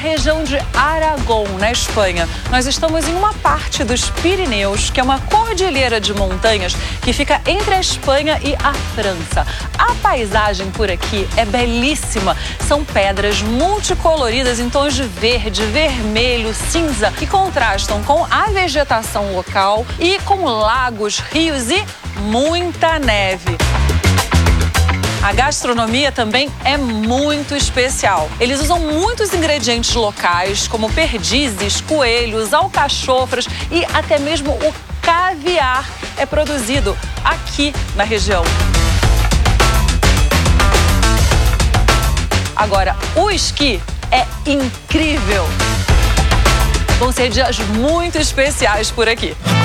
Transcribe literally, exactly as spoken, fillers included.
região de Aragão, na Espanha. Nós estamos em uma parte dos Pirineus, que é uma cordilheira de montanhas que fica entre a Espanha e a França. A paisagem por aqui é belíssima. São pedras multicoloridas em tons de verde, vermelho, cinza, que contrastam com a vegetação local e com lagos, rios e muita neve. A gastronomia também é muito especial. Eles usam muitos ingredientes locais, como perdizes, coelhos, alcachofras e até mesmo o caviar é produzido aqui na região. Agora, o esqui é incrível. Vão ser dias muito especiais por aqui.